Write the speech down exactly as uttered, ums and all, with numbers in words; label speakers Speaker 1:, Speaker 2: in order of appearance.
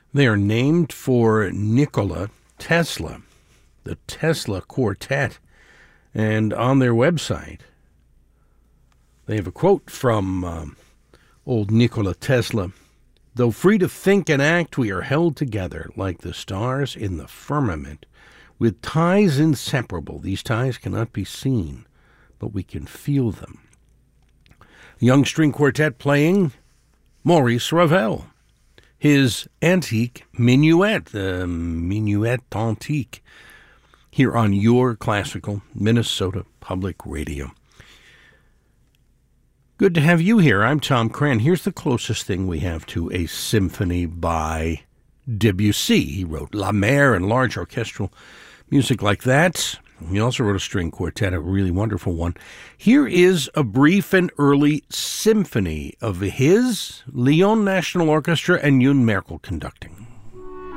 Speaker 1: They are named for Nikola Tesla, the Tesla Quartet. And on their website, they have a quote from um, old Nikola Tesla. Though free to think and act, we are held together like the stars in the firmament, with ties inseparable. These ties cannot be seen, but we can feel them. A young string quartet playing Maurice Ravel, his antique minuet, the Minuet Antique, here on your classical Minnesota Public Radio. Good to have you here. I'm Tom Cran. Here's the closest thing we have to a symphony by Debussy. He wrote La Mer and large orchestral music like that. He also wrote a string quartet, a really wonderful one. Here is a brief and early symphony of his, Lyon National Orchestra and Youn Merkel conducting.